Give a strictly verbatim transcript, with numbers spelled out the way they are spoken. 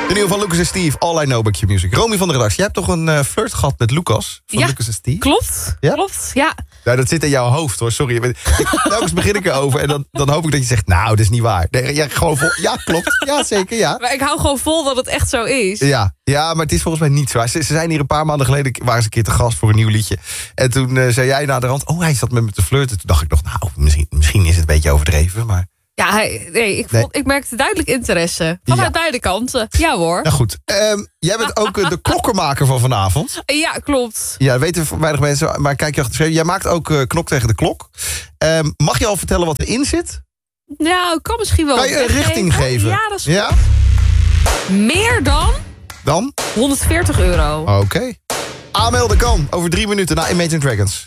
De nieuwe van Lucas en Steve, All I Know About Your Music. Romy van der Redactie, jij hebt toch een uh, flirt gehad met Lucas van ja, Lucas en Steve? Klopt, ja? klopt, ja. Nou, dat zit in jouw hoofd hoor, sorry. Ik, telkens begin ik erover en dan, dan hoop ik dat je zegt... nou, dat is niet waar. Nee, ja, gewoon vol, ja, klopt. Ja, zeker, ja. Maar ik hou gewoon vol dat het echt zo is. Ja, ja, maar het is volgens mij niet zo. Ze, ze zijn hier een paar maanden geleden, waren ze een keer te gast voor een nieuw liedje. En toen uh, zei jij na de rand, oh, hij zat met me te flirten. Toen dacht ik nog, nou, misschien, misschien is het een beetje overdreven, maar... Ja, hij, nee, ik, vond, nee. ik merkte duidelijk interesse. Vanuit ja. beide kanten. Ja hoor. Nou goed, um, jij bent ook uh, de klokkenmaker van vanavond. Ja, klopt. Ja, dat weten weinig mensen, maar kijk je achter de schermen. Jij maakt ook uh, Knok tegen de klok. Um, mag je al vertellen wat erin zit? Nou, ik kan misschien wel... Kan je een richting geven? Ja, dat is goed. Ja? Meer dan? Dan? honderdveertig euro. Oké. Okay. Aanmelden kan over drie minuten na Imagine Dragons.